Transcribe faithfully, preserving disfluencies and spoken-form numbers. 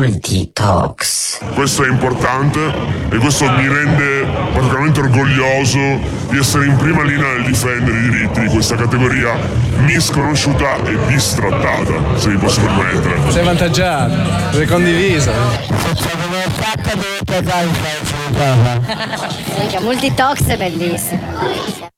Multi Talks. Questo è importante e questo mi rende particolarmente orgoglioso di essere in prima linea nel difendere i diritti di questa categoria misconosciuta e bistrattata, se mi posso permettere. Sei avvantaggiato, sei condiviso. Multi Talks è bellissimo.